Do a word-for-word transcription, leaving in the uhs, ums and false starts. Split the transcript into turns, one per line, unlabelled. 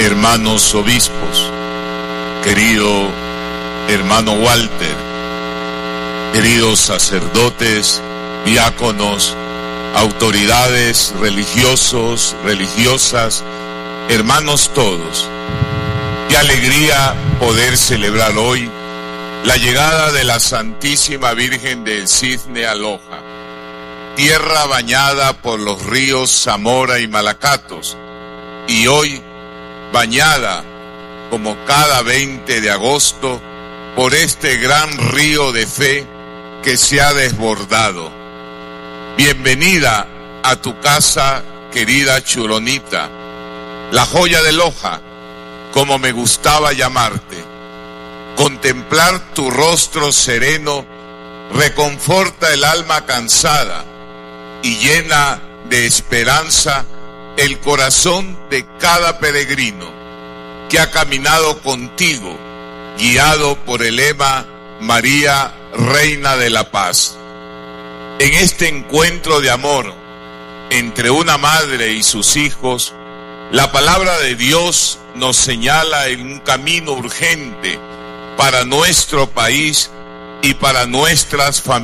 hermanos obispos, querido hermano Walter, queridos sacerdotes, diáconos, autoridades religiosos, religiosas, hermanos todos. Qué alegría poder celebrar hoy la llegada de la Santísima Virgen del Cisne a Loja, tierra bañada por los ríos Zamora y Malacatos, y hoy bañada, como cada veinte de agosto, por este gran río de fe que se ha desbordado. Bienvenida a tu casa, querida Churonita, la joya de Loja, como me gustaba llamarte. Contemplar tu rostro sereno reconforta el alma cansada y llena de esperanza el corazón de cada peregrino que ha caminado contigo, guiado por el lema María, Reina de la Paz. En este encuentro de amor entre una madre y sus hijos, la palabra de Dios nos señala en un camino urgente para nuestro país y para nuestras familias.